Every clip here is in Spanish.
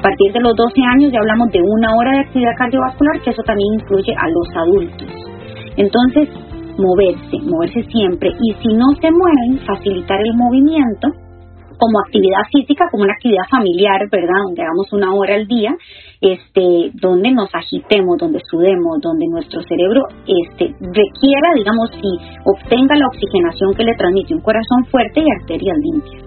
partir de los 12 años ya hablamos de 1 hora de actividad cardiovascular, que eso también incluye a los adultos. Entonces, moverse siempre. Y si no se mueven, facilitar el movimiento como actividad física, como una actividad familiar, ¿verdad? Donde hagamos 1 hora al día, donde nos agitemos, donde sudemos, donde nuestro cerebro requiera, digamos, y obtenga la oxigenación que le transmite un corazón fuerte y arterias limpias.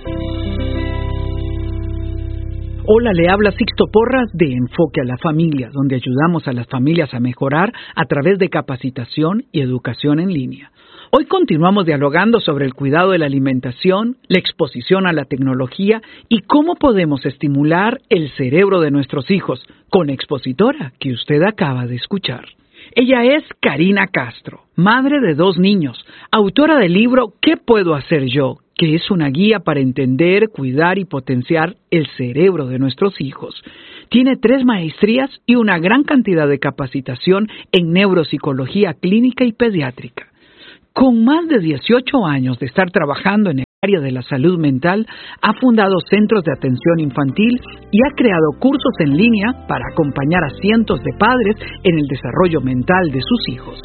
Hola, le habla Sixto Porras de Enfoque a la Familia, donde ayudamos a las familias a mejorar a través de capacitación y educación en línea. Hoy continuamos dialogando sobre el cuidado de la alimentación, la exposición a la tecnología y cómo podemos estimular el cerebro de nuestros hijos con la expositora que usted acaba de escuchar. Ella es Karina Castro, madre de 2 niños, autora del libro ¿Qué puedo hacer yo?, que es una guía para entender, cuidar y potenciar el cerebro de nuestros hijos. Tiene 3 maestrías y una gran cantidad de capacitación en neuropsicología clínica y pediátrica. Con más de 18 años de estar trabajando en el área de la salud mental, ha fundado centros de atención infantil y ha creado cursos en línea para acompañar a cientos de padres en el desarrollo mental de sus hijos.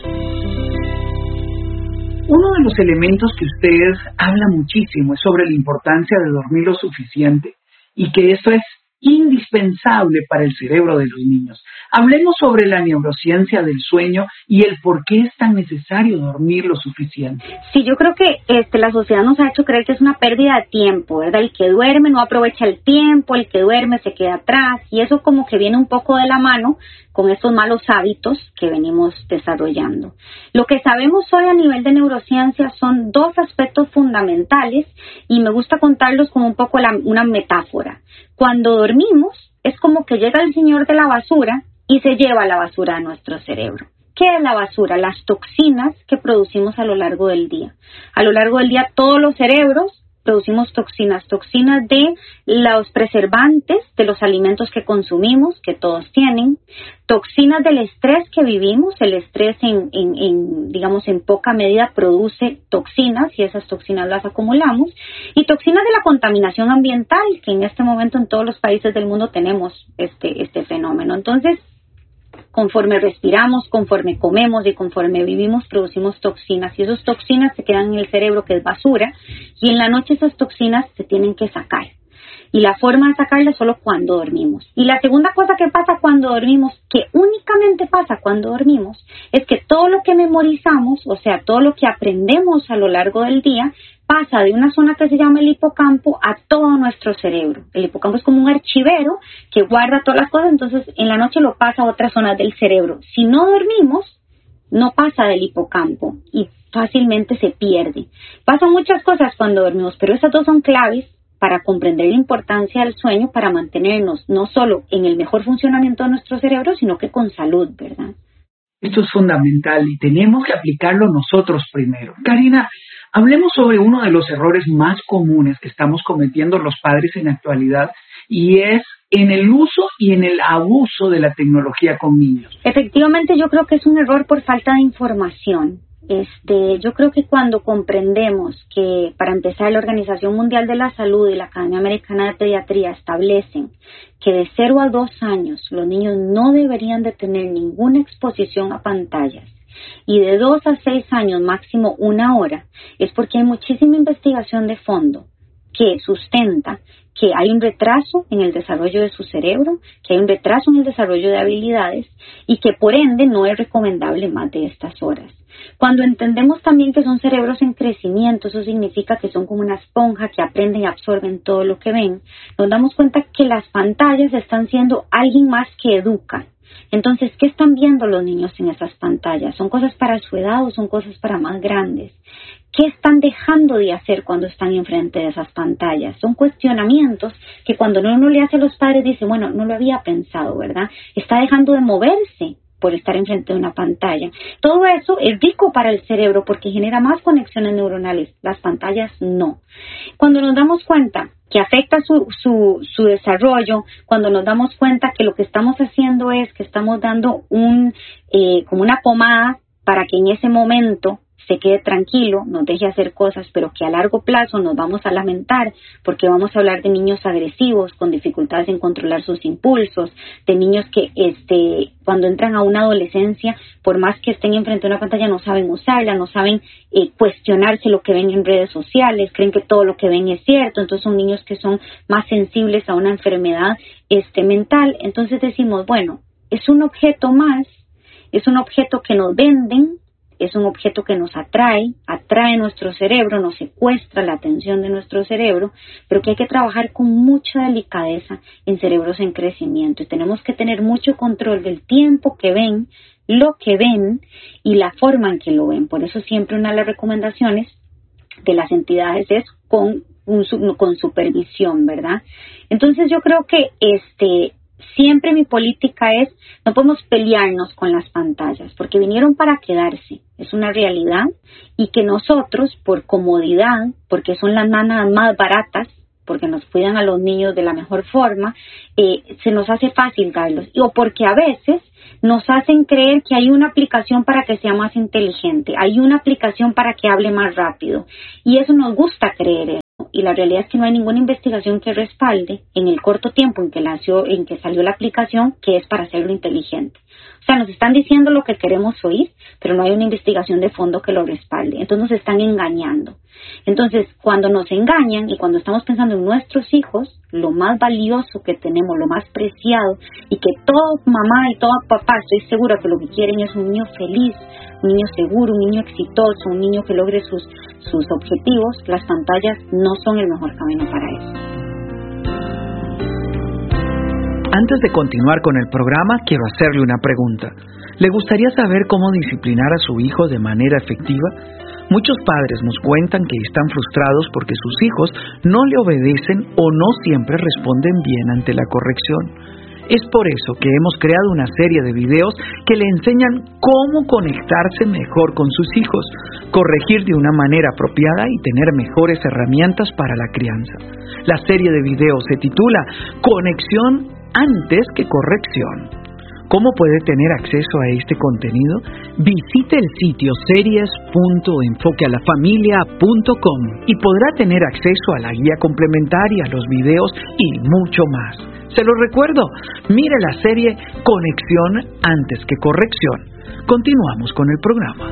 Uno de los elementos que usted habla muchísimo es sobre la importancia de dormir lo suficiente y que eso es indispensable para el cerebro de los niños. Hablemos sobre la neurociencia del sueño y el por qué es tan necesario dormir lo suficiente. Sí, yo creo que la sociedad nos ha hecho creer que es una pérdida de tiempo, ¿verdad? El que duerme no aprovecha el tiempo, el que duerme se queda atrás, y eso como que viene un poco de la mano con estos malos hábitos que venimos desarrollando. Lo que sabemos hoy a nivel de neurociencia son 2 aspectos fundamentales y me gusta contarlos como un poco una metáfora. Cuando dormimos es como que llega el señor de la basura y se lleva la basura a nuestro cerebro. ¿Qué es la basura? Las toxinas que producimos a lo largo del día. A lo largo del día todos los cerebros producimos toxinas de los preservantes, de los alimentos que consumimos, que todos tienen, toxinas del estrés que vivimos. El estrés digamos en poca medida produce toxinas y esas toxinas las acumulamos, y toxinas de la contaminación ambiental, que en este momento en todos los países del mundo tenemos este fenómeno. Entonces, conforme respiramos, conforme comemos y conforme vivimos, producimos toxinas, y esas toxinas se quedan en el cerebro, que es basura, y en la noche esas toxinas se tienen que sacar. Y la forma de sacarlas es solo cuando dormimos. Y la segunda cosa que pasa cuando dormimos, que únicamente pasa cuando dormimos, es que todo lo que memorizamos, o sea, todo lo que aprendemos a lo largo del día, pasa de una zona que se llama el hipocampo a todo nuestro cerebro. El hipocampo es como un archivero que guarda todas las cosas, entonces en la noche lo pasa a otras zonas del cerebro. Si no dormimos, no pasa del hipocampo y fácilmente se pierde. Pasan muchas cosas cuando dormimos, pero esas 2 son claves para comprender la importancia del sueño, para mantenernos no solo en el mejor funcionamiento de nuestro cerebro, sino que con salud, ¿verdad? Esto es fundamental y tenemos que aplicarlo nosotros primero. Karina, hablemos sobre uno de los errores más comunes que estamos cometiendo los padres en la actualidad, y es en el uso y en el abuso de la tecnología con niños. Efectivamente, yo creo que es un error por falta de información. Yo creo que cuando comprendemos que, para empezar, la Organización Mundial de la Salud y la Academia Americana de Pediatría establecen que de 0 a 2 años los niños no deberían de tener ninguna exposición a pantallas, y de 2 a 6 años máximo 1 hora, es porque hay muchísima investigación de fondo que sustenta que hay un retraso en el desarrollo de su cerebro, que hay un retraso en el desarrollo de habilidades y que por ende no es recomendable más de estas horas. Cuando entendemos también que son cerebros en crecimiento, eso significa que son como una esponja que aprenden y absorben todo lo que ven, nos damos cuenta que las pantallas están siendo alguien más que educa. Entonces, ¿qué están viendo los niños en esas pantallas? ¿Son cosas para su edad o son cosas para más grandes? ¿Qué están dejando de hacer cuando están enfrente de esas pantallas? Son cuestionamientos que cuando uno le hace a los padres dice, bueno, no lo había pensado, ¿verdad? Está dejando de moverse por estar enfrente de una pantalla. Todo eso es rico para el cerebro porque genera más conexiones neuronales. Las pantallas no. Cuando nos damos cuenta que afecta su desarrollo, cuando nos damos cuenta que lo que estamos haciendo es que estamos dando como una pomada para que en ese momento se quede tranquilo, nos deje hacer cosas, pero que a largo plazo nos vamos a lamentar porque vamos a hablar de niños agresivos con dificultades en controlar sus impulsos, de niños que cuando entran a una adolescencia, por más que estén enfrente de una pantalla, no saben usarla, no saben cuestionarse lo que ven en redes sociales, creen que todo lo que ven es cierto, entonces son niños que son más sensibles a una enfermedad mental. Entonces decimos, bueno, es un objeto más, es un objeto que nos venden, es un objeto que nos atrae nuestro cerebro, nos secuestra la atención de nuestro cerebro, pero que hay que trabajar con mucha delicadeza en cerebros en crecimiento y tenemos que tener mucho control del tiempo que ven, lo que ven y la forma en que lo ven. Por eso siempre una de las recomendaciones de las entidades es con supervisión, ¿verdad? Entonces yo creo que siempre mi política es, no podemos pelearnos con las pantallas, porque vinieron para quedarse, es una realidad, y que nosotros, por comodidad, porque son las nanas más baratas, porque nos cuidan a los niños de la mejor forma, se nos hace fácil darlos, o porque a veces nos hacen creer que hay una aplicación para que sea más inteligente, hay una aplicación para que hable más rápido, y eso nos gusta creer. Y la realidad es que no hay ninguna investigación que respalde en el corto tiempo en que salió la aplicación que es para hacerlo inteligente. O sea, nos están diciendo lo que queremos oír, pero no hay una investigación de fondo que lo respalde. Entonces nos están engañando. Entonces, cuando nos engañan y cuando estamos pensando en nuestros hijos, lo más valioso que tenemos, lo más preciado, y que toda mamá y todo papá, estoy segura que lo que quieren es un niño feliz, un niño seguro, un niño exitoso, un niño que logre sus objetivos, las pantallas no son el mejor camino para eso. Antes de continuar con el programa, quiero hacerle una pregunta. ¿Le gustaría saber cómo disciplinar a su hijo de manera efectiva? Muchos padres nos cuentan que están frustrados porque sus hijos no le obedecen o no siempre responden bien ante la corrección. Es por eso que hemos creado una serie de videos que le enseñan cómo conectarse mejor con sus hijos, corregir de una manera apropiada y tener mejores herramientas para la crianza. La serie de videos se titula Conexión antes que corrección. ¿Cómo puede tener acceso a este contenido? Visite el sitio series.enfoquealafamilia.com y podrá tener acceso a la guía complementaria, los videos y mucho más. Se lo recuerdo, mire la serie Conexión antes que corrección. Continuamos con el programa.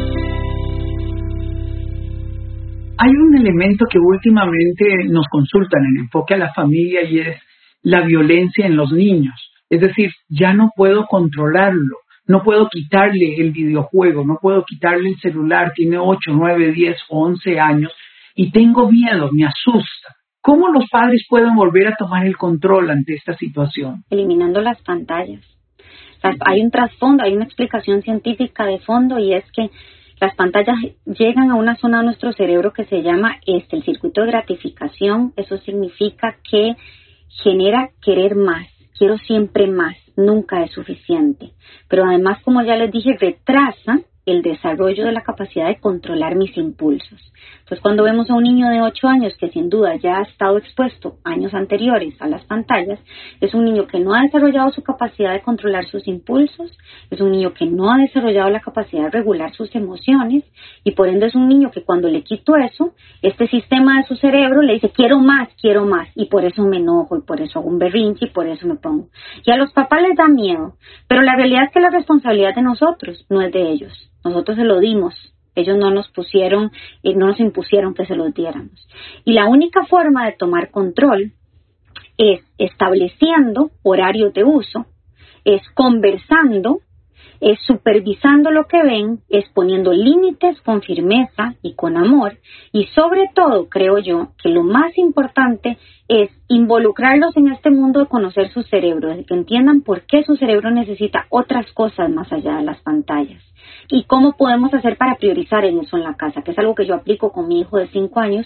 Hay un elemento que últimamente nos consultan en Enfoque a la Familia y es la violencia en los niños. Es decir, ya no puedo controlarlo, no puedo quitarle el videojuego, no puedo quitarle el celular, tiene 8, 9, 10 o 11 años y tengo miedo, me asusta. ¿Cómo los padres pueden volver a tomar el control ante esta situación? Eliminando las pantallas. Hay un trasfondo, hay una explicación científica de fondo y es que las pantallas llegan a una zona de nuestro cerebro que se llama el circuito de gratificación. Eso significa que genera querer más. Quiero siempre más, nunca es suficiente. Pero además, como ya les dije, retrasa el desarrollo de la capacidad de controlar mis impulsos. Entonces, cuando vemos a un niño de 8 años que sin duda ya ha estado expuesto años anteriores a las pantallas, es un niño que no ha desarrollado su capacidad de controlar sus impulsos, es un niño que no ha desarrollado la capacidad de regular sus emociones y por ende es un niño que cuando le quito eso, este sistema de su cerebro le dice quiero más y por eso me enojo y por eso hago un berrinche y por eso me pongo. Y a los papás les da miedo, pero la realidad es que la responsabilidad de nosotros no es de ellos. Nosotros se lo dimos, ellos no nos impusieron que se los diéramos. Y la única forma de tomar control es estableciendo horarios de uso, es conversando, es supervisando lo que ven, es poniendo límites con firmeza y con amor. Y sobre todo, creo yo, que lo más importante es involucrarlos en este mundo de conocer su cerebro, de que entiendan por qué su cerebro necesita otras cosas más allá de las pantallas. Y cómo podemos hacer para priorizar en eso en la casa, que es algo que yo aplico con mi hijo de 5 años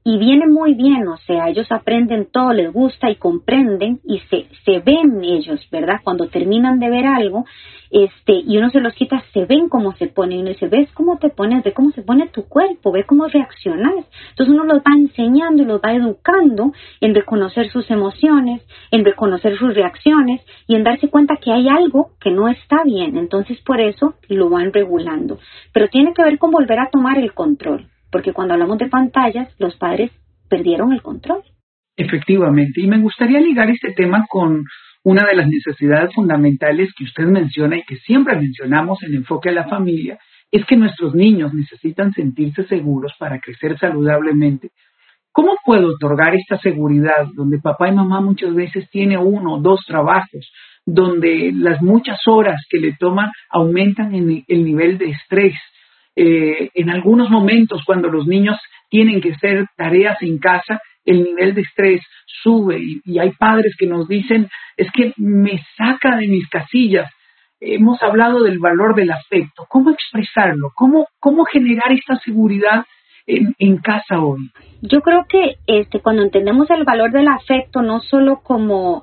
Y viene muy bien, o sea, ellos aprenden todo, les gusta y comprenden y se ven ellos, ¿verdad? Cuando terminan de ver algo, y uno se los quita, se ven cómo se ponen, y uno dice, ves cómo te pones, ve cómo se pone tu cuerpo, ve cómo reaccionas. Entonces uno los va enseñando y los va educando en reconocer sus emociones, en reconocer sus reacciones y en darse cuenta que hay algo que no está bien. Entonces por eso lo van regulando. Pero tiene que ver con volver a tomar el control. Porque cuando hablamos de pantallas, los padres perdieron el control. Efectivamente, y me gustaría ligar este tema con una de las necesidades fundamentales que usted menciona y que siempre mencionamos en Enfoque a la Familia, es que nuestros niños necesitan sentirse seguros para crecer saludablemente. ¿Cómo puedo otorgar esta seguridad donde papá y mamá muchas veces tienen 1 o 2 trabajos, donde las muchas horas que le toman aumentan el nivel de estrés? En algunos momentos, cuando los niños tienen que hacer tareas en casa, el nivel de estrés sube y hay padres que nos dicen, es que me saca de mis casillas. Hemos hablado del valor del afecto. ¿Cómo expresarlo? ¿Cómo generar esta seguridad en casa hoy? Yo creo que cuando entendemos el valor del afecto, no solo como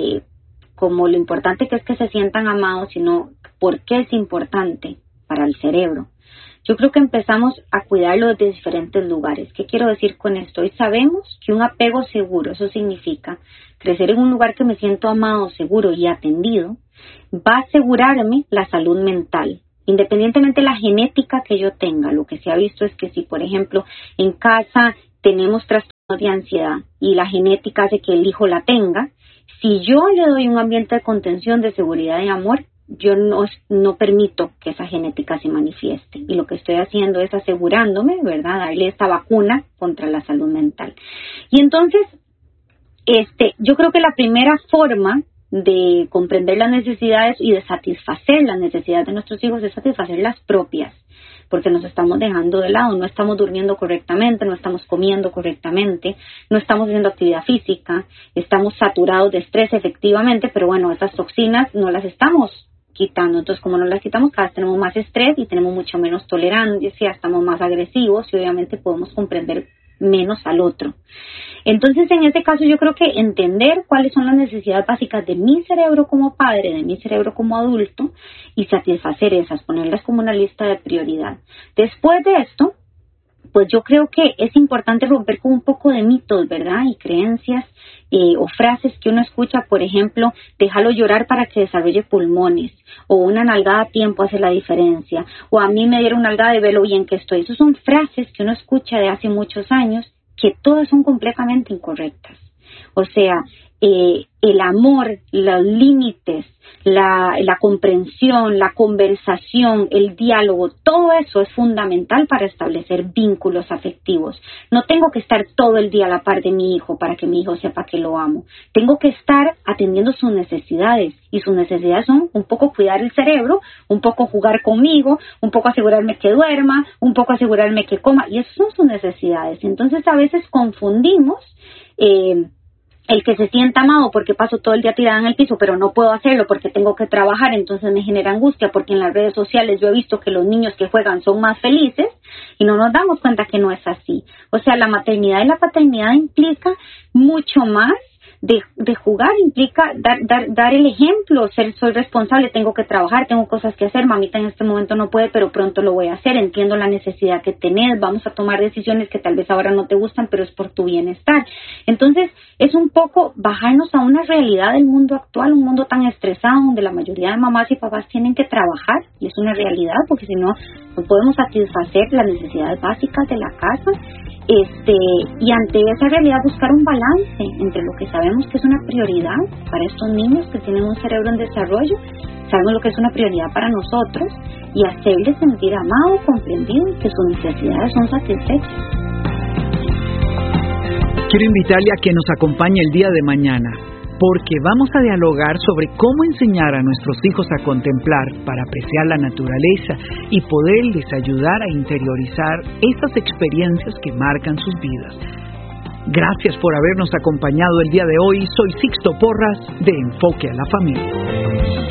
lo importante que es que se sientan amados, sino por qué es importante para el cerebro. Yo creo que empezamos a cuidarlo desde diferentes lugares. ¿Qué quiero decir con esto? Hoy sabemos que un apego seguro, eso significa crecer en un lugar que me siento amado, seguro y atendido, va a asegurarme la salud mental. Independientemente de la genética que yo tenga, lo que se ha visto es que si, por ejemplo, en casa tenemos trastornos de ansiedad y la genética hace que el hijo la tenga, si yo le doy un ambiente de contención, de seguridad y amor, yo no permito que esa genética se manifieste. Y lo que estoy haciendo es asegurándome, ¿verdad?, darle esta vacuna contra la salud mental. Y entonces, yo creo que la primera forma de comprender las necesidades y de satisfacer las necesidades de nuestros hijos es satisfacer las propias, porque nos estamos dejando de lado, no estamos durmiendo correctamente, no estamos comiendo correctamente, no estamos haciendo actividad física, estamos saturados de estrés efectivamente, pero bueno, esas toxinas no las estamos quitando. Entonces, como no las quitamos, cada vez tenemos más estrés y tenemos mucho menos tolerancia, estamos más agresivos y obviamente podemos comprender menos al otro. Entonces, en este caso, yo creo que entender cuáles son las necesidades básicas de mi cerebro como padre, de mi cerebro como adulto, y satisfacer esas, ponerlas como una lista de prioridad. Después de esto, pues yo creo que es importante romper con un poco de mitos, ¿verdad? Y creencias o frases que uno escucha, por ejemplo, déjalo llorar para que desarrolle pulmones, o una nalgada a tiempo hace la diferencia, o a mí me dieron una nalgada de ve lo bien que estoy. Esas son frases que uno escucha de hace muchos años que todas son completamente incorrectas. O sea, el amor, los límites, la comprensión, la conversación, el diálogo, todo eso es fundamental para establecer vínculos afectivos. No tengo que estar todo el día a la par de mi hijo para que mi hijo sepa que lo amo. Tengo que estar atendiendo sus necesidades, y sus necesidades son un poco cuidar el cerebro, un poco jugar conmigo, un poco asegurarme que duerma, un poco asegurarme que coma, y esas son sus necesidades. Entonces a veces confundimos el que se sienta amado porque paso todo el día tirada en el piso, pero no puedo hacerlo porque tengo que trabajar, entonces me genera angustia, porque en las redes sociales yo he visto que los niños que juegan son más felices, y no nos damos cuenta que no es así. O sea, la maternidad y la paternidad implica mucho más de jugar, implica dar el ejemplo, soy responsable, tengo que trabajar, tengo cosas que hacer, mamita en este momento no puede, pero pronto lo voy a hacer, entiendo la necesidad que tenés, vamos a tomar decisiones que tal vez ahora no te gustan, pero es por tu bienestar. Entonces, es un poco bajarnos a una realidad del mundo actual, un mundo tan estresado, donde la mayoría de mamás y papás tienen que trabajar, y es una realidad, porque si no, no podemos satisfacer las necesidades básicas de la casa. Y ante esa realidad buscar un balance entre lo que sabemos que es una prioridad para estos niños que tienen un cerebro en desarrollo, sabemos lo que es una prioridad para nosotros, y hacerles sentir amado, comprendido, y que sus necesidades son satisfechas. Quiero invitarle a que nos acompañe el día de mañana, porque vamos a dialogar sobre cómo enseñar a nuestros hijos a contemplar para apreciar la naturaleza y poderles ayudar a interiorizar estas experiencias que marcan sus vidas. Gracias por habernos acompañado el día de hoy. Soy Sixto Porras de Enfoque a la Familia.